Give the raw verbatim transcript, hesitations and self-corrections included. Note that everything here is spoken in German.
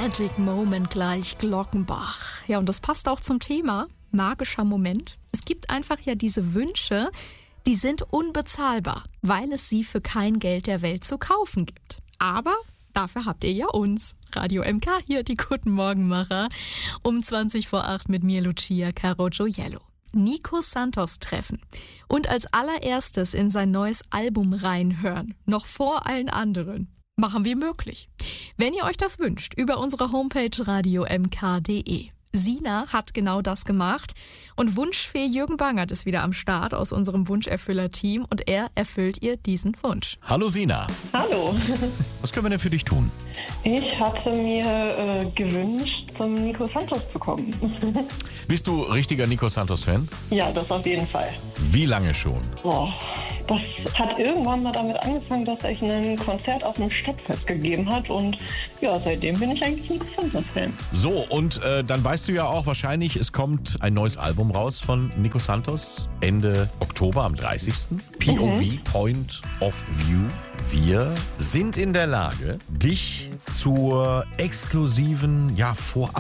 Magic Moment gleich Glockenbach. Ja, und das passt auch zum Thema magischer Moment. Es gibt einfach ja diese Wünsche, die sind unbezahlbar, weil es sie für kein Geld der Welt zu kaufen gibt. Aber dafür habt ihr ja uns. Radio M K hier, die Guten Morgenmacher. Um zwanzig vor acht mit mir, Lucia Carogioiello. Nico Santos treffen und als allererstes in sein neues Album reinhören, noch vor allen anderen. Machen wir möglich. Wenn ihr euch das wünscht, über unsere Homepage radio m k punkt d e. Sina hat genau das gemacht und Wunschfee Jürgen Bangert ist wieder am Start aus unserem Wunscherfüller-Team und er erfüllt ihr diesen Wunsch. Hallo Sina. Hallo. Was können wir denn für dich tun? Ich hatte mir äh, gewünscht, zum Nico Santos zu kommen. Bist du richtiger Nico Santos-Fan? Ja, das auf jeden Fall. Wie lange schon? Boah, das hat irgendwann mal damit angefangen, dass er ein Konzert auf dem Stadtfest gegeben hat und ja, seitdem bin ich eigentlich Nico Santos-Fan. So, und äh, dann weißt du ja auch wahrscheinlich, es kommt ein neues Album raus von Nico Santos Ende Oktober am dreißigsten P O V, mhm. Point of View. Wir sind in der Lage, dich zur exklusiven ja, Vorab